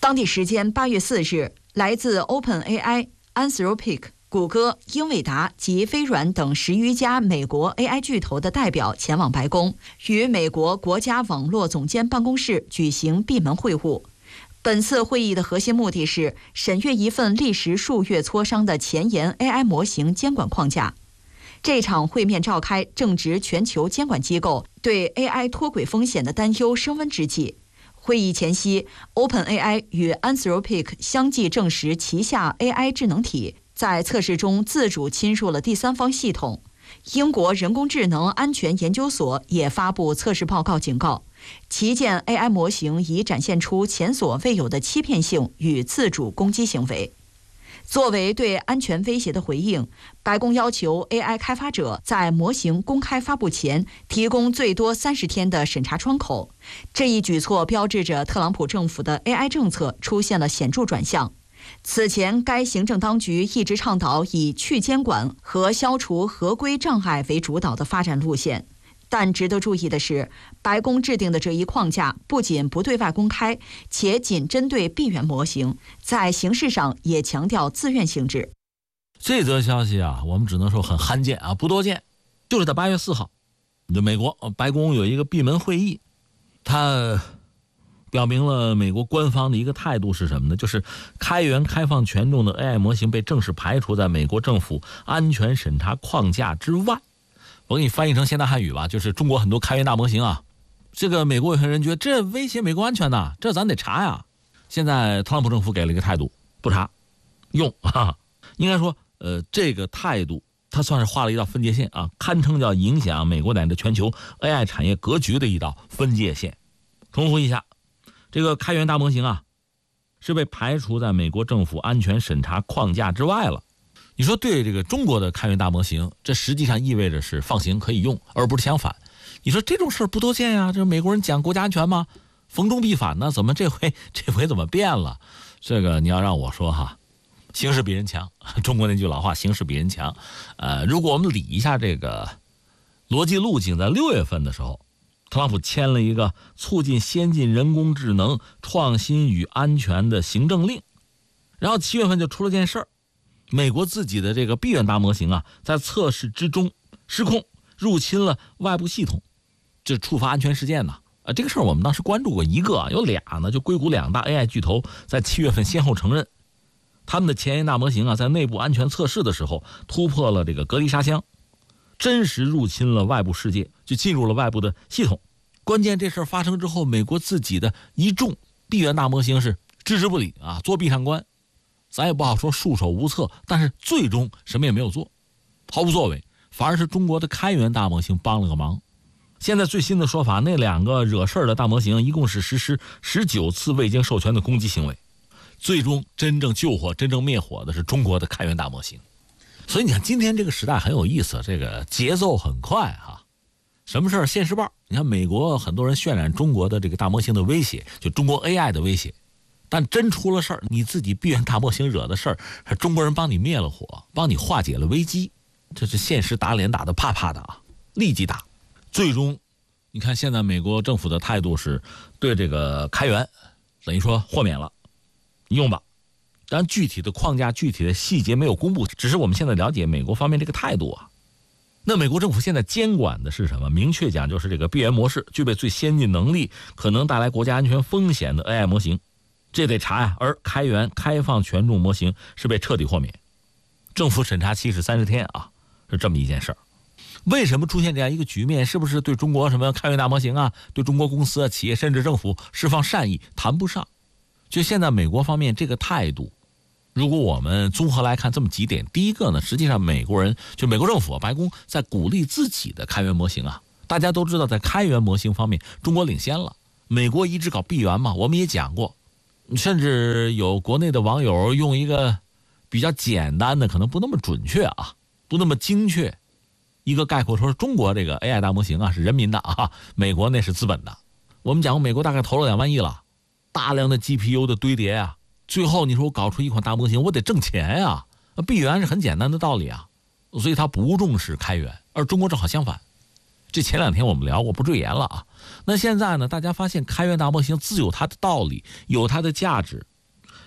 当地时间8月4日，来自 OpenAI、Anthropic、谷歌、英伟达及微软等10余家美国 AI 巨头的代表前往白宫，与美国国家网络总监办公室举行闭门会晤。本次会议的核心目的是审阅一份历时数月磋商的前沿 AI 模型监管框架。这场会面召开，正值全球监管机构对 AI 脱轨风险的担忧升温之际。会议前夕 ，OpenAI 与 Anthropic 相继证实旗下 AI 智能体在测试中自主侵入了第三方系统。英国人工智能安全研究所也发布测试报告，警告旗舰 AI 模型已展现出前所未有的欺骗性与自主攻击行为。作为对安全威胁的回应，白宫要求 AI 开发者在模型公开发布前提供最多30天的审查窗口。这一举措标志着特朗普政府的 AI 政策出现了显著转向。此前，该行政当局一直倡导以去监管和消除合规障碍为主导的发展路线。但值得注意的是，白宫制定的这一框架不仅不对外公开，且仅针对闭源模型，在形式上也强调自愿性质。 这则消息啊，我们只能说很罕见啊，不多见。就是在8月4号，美国白宫有一个闭门会议，它表明了美国官方的一个态度是什么呢？就是开源开放权重的 AI 模型被正式排除在美国政府安全审查框架之外。我给你翻译成现代汉语吧，就是中国很多开源大模型啊，这个美国有些人觉得这威胁美国安全呐，这咱得查呀。现在特朗普政府给了一个态度，不查，用啊。应该说，这个态度它算是画了一道分界线啊，堪称叫影响美国乃至全球 AI 产业格局的一道分界线。重复一下，这个开源大模型啊，是被排除在美国政府安全审查框架之外了。你说对这个中国的开源大模型，这实际上意味着是放行可以用，而不是相反。你说这种事儿不多见呀，这美国人讲国家安全吗？逢中必反呢，怎么这回怎么变了？这个你要让我说哈，形势比人强。中国那句老话，形势比人强。如果我们理一下这个逻辑路径，在6月份的时候，特朗普签了一个促进先进人工智能创新与安全的行政令，然后7月份就出了件事儿。美国自己的这个闭源大模型啊，在测试之中失控，入侵了外部系统，这触发安全事件呢。这个事儿我们当时关注过一个，有俩呢，就硅谷2大 AI 巨头在7月份先后承认，他们的前沿大模型啊，在内部安全测试的时候突破了这个隔离沙箱，真实入侵了外部世界，就进入了外部的系统。关键这事儿发生之后，美国自己的一众闭源大模型是置之不理啊，作壁上观。咱也不好说束手无策，但是最终什么也没有做，毫无作为，反而是中国的开源大模型帮了个忙。现在最新的说法，那2个惹事儿的大模型一共是实施19次未经授权的攻击行为，最终真正救火、真正灭火的是中国的开源大模型。所以你看，今天这个时代很有意思，这个节奏很快哈。什么事儿现世报？你看美国很多人渲染中国的这个大模型的威胁，就中国 AI 的威胁。但真出了事儿，你自己闭源大模型惹的事儿，中国人帮你灭了火，帮你化解了危机，这是现实打脸打得啪啪的啊，立即打。最终，你看现在美国政府的态度是对这个开源，等于说豁免了，用吧。当然具体的框架、具体的细节没有公布，只是我们现在了解美国方面这个态度啊。那美国政府现在监管的是什么？明确讲就是这个闭源模式具备最先进能力，可能带来国家安全风险的 AI 模型。这得查呀，而开源开放权重模型是被彻底豁免，政府审查期是30天啊，是这么一件事儿。为什么出现这样一个局面？是不是对中国什么开源大模型啊，对中国公司啊、企业甚至政府释放善意？谈不上。就现在美国方面这个态度，如果我们综合来看这么几点，第一个呢，实际上美国人就美国政府白宫在鼓励自己的开源模型啊。大家都知道，在开源模型方面，中国领先了。美国一直搞闭源嘛，我们也讲过。甚至有国内的网友用一个比较简单的，可能不那么准确啊，不那么精确，一个概括说中国这个 AI 大模型啊是人民的啊，美国那是资本的。我们讲过，美国大概投了2万亿了，大量的 GPU 的堆叠啊，最后你说我搞出一款大模型，我得挣钱呀。闭源是很简单的道理啊，所以他不重视开源，而中国正好相反。这前2天我们聊过，不赘言了啊。那现在呢，大家发现开源大模型自有它的道理，有它的价值，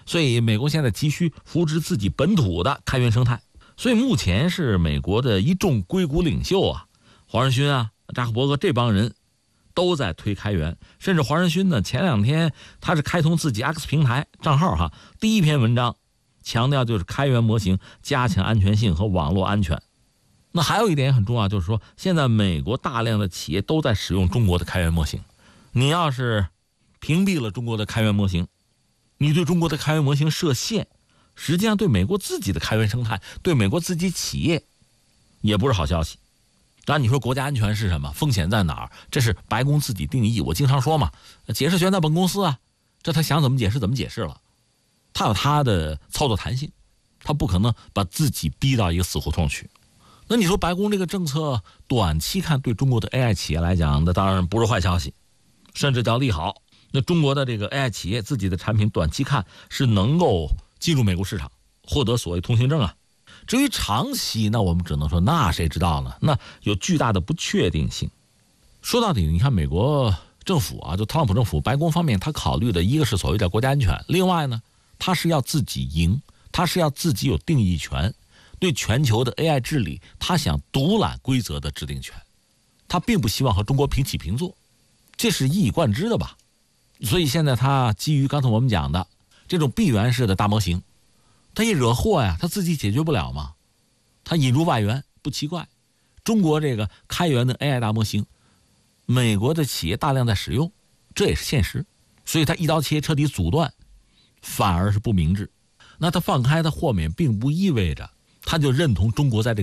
所以美国现在急需扶植自己本土的开源生态。所以目前是美国的一众硅谷领袖啊，黄仁勋啊、扎克伯格这帮人都在推开源。甚至黄仁勋呢，前2天他是开通自己 X 平台账号哈，第一篇文章强调就是开源模型加强安全性和网络安全。那还有一点也很重要，就是说现在美国大量的企业都在使用中国的开源模型。你要是屏蔽了中国的开源模型，你对中国的开源模型设限，实际上对美国自己的开源生态，对美国自己企业也不是好消息。当然你说国家安全是什么，风险在哪儿，这是白宫自己定义。我经常说嘛，解释权在本公司啊，这他想怎么解释怎么解释了，他有他的操作弹性，他不可能把自己逼到一个死胡同去。那你说白宫这个政策短期看对中国的 AI 企业来讲，那当然不是坏消息，甚至叫利好。那中国的这个 AI 企业自己的产品短期看是能够进入美国市场，获得所谓通行证啊。至于长期，那我们只能说那谁知道呢？那有巨大的不确定性。说到底，你看美国政府啊，就特朗普政府白宫方面，他考虑的一个是所谓的国家安全，另外呢，他是要自己赢，他是要自己有定义权，对全球的 AI 治理，他想独揽规则的制定权，他并不希望和中国平起平坐，这是一以贯之的吧。所以现在他基于刚才我们讲的这种闭源式的大模型，他一惹祸呀，他自己解决不了嘛，他引入外援不奇怪。中国这个开源的 AI 大模型，美国的企业大量在使用，这也是现实，所以他一刀切彻底阻断反而是不明智。那他放开他豁免并不意味着他就认同中国在这个